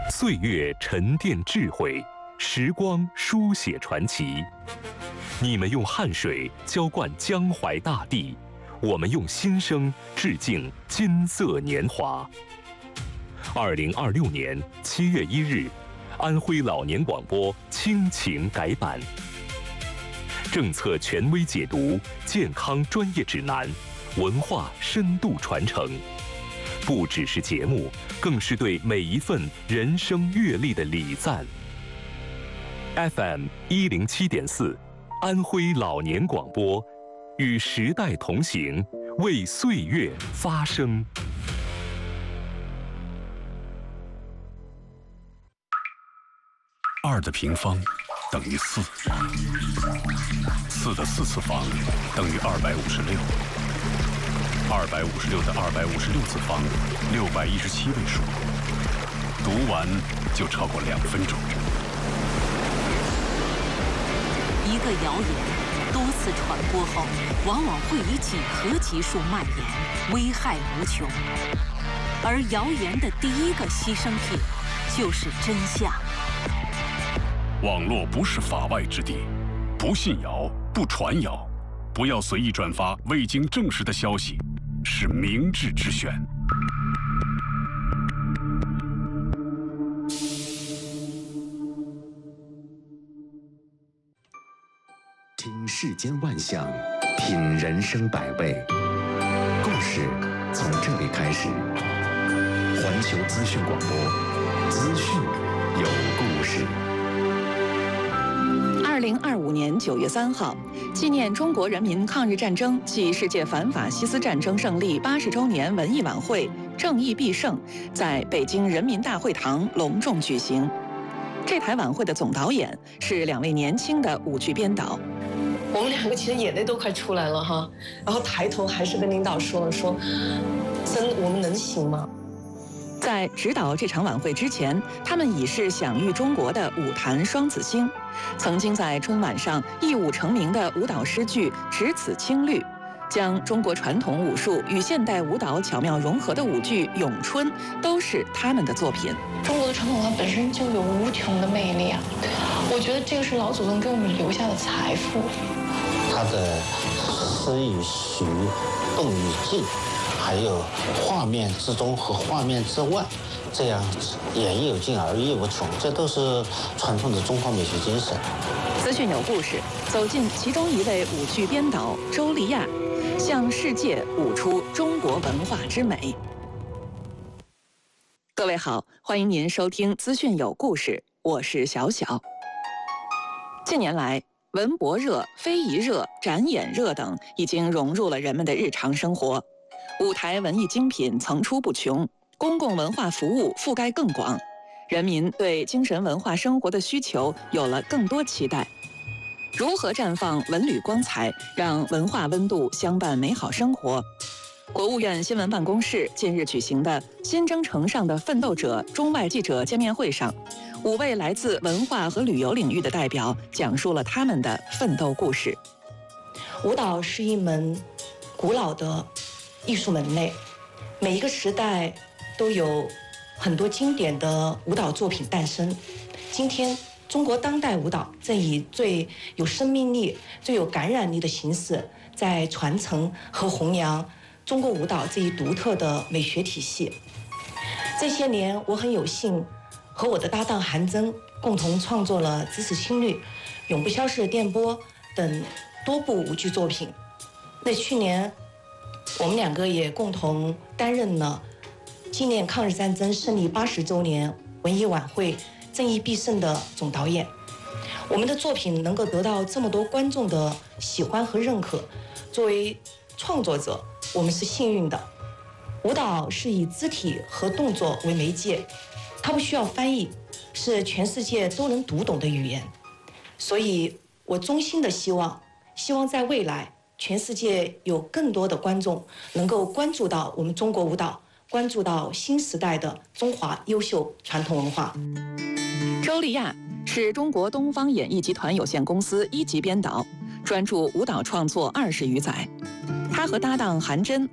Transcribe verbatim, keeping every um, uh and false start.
岁月沉淀智慧，时光书写传奇。你们用汗水浇灌江淮大地，我们用心声致敬金色年华。二零二六年七月一日，安徽老年广播亲情改版，政策权威解读，健康专业指南，文化深度传承。不只是节目，更是对每一份人生阅历的礼赞。F M 一零七点四，安徽老年广播，与时代同行，为岁月发声。 二的平方等于四，四的四次方等于二百五十六。二百五十六的二百五十六次方，六百一十七位数。读完就超过两分钟。 一个谣言多次传播后，往往会以几何级数蔓延，危害无穷。而谣言的第一个牺牲品就是真相。 网络不是法外之地，不信谣，不传谣，不要随意转发未经证实的消息。是明智之选。 听世间万象，品人生百味，故事从这里开始。环球资讯广播，资讯有故事。 二零二五年九月三号，纪念中国人民抗日战争暨世界反法西斯战争胜利八十周年文艺晚会“正义必胜”在北京人民大会堂隆重举行。这台晚会的总导演是两位年轻的舞剧编导。 我们两个其实眼泪都快出来了哈，然后抬头还是跟领导说了说，真我们能行吗？ 在指导这场晚会之前，他们已是享誉中国的舞坛双子星，曾经在春晚上一舞成名的舞蹈诗句《只此青绿》，将中国传统武术与现代舞蹈巧妙融合的舞剧《咏春》都是他们的作品。 中国的传统文化本身就有无穷的魅力啊！我觉得这个是老祖宗给我们留下的财富。 他的诗与曲、动与静，还有画面之中和画面之外，这样言亦有尽而意无穷，这都是传统的中华美学精神。 资讯有故事，走进其中一位舞剧编导周丽亚，向世界舞出中国文化之美。各位好，欢迎您收听资讯有故事，我是小小。近年来，文博热、非遗热、展演热等已经融入了人们的日常生活，舞台文艺精品层出不穷，公共文化服务覆盖更广，人民对精神文化生活的需求有了更多期待。如何绽放文旅光彩，让文化温度相伴美好生活？国务院新闻办公室近日举行的新征程上的奋斗者中外记者见面会上，五位来自文化和旅游领域的代表讲述了他们的奋斗故事。 舞蹈是一门古老的艺术门类，每一个时代都有很多经典的舞蹈作品诞生。今天中国当代舞蹈正以最有生命力、最有感染力的形式，在传承和弘扬中国舞蹈这一独特的美学体系。这些年，我很有幸和我的搭档韩真共同创作了《只此青绿》《永不消逝的电波》等多部舞剧作品。那去年，我们两个也共同担任了纪念抗日战争胜利八十周年文艺晚会“正义必胜”的总导演。我们的作品能够得到这么多观众的喜欢和认可，作为创作者，我们是幸运的。舞蹈是以肢体和动作为媒介，它不需要翻译，是全世界都能读懂的语言。所以我衷心的希望，希望在未来，全世界有更多的观众能够关注到我们中国舞蹈，关注到新时代的中华优秀传统文化。 周丽亚是中国东方演艺集团有限公司一级编导，专注舞蹈创作二十余载。他和搭档韩真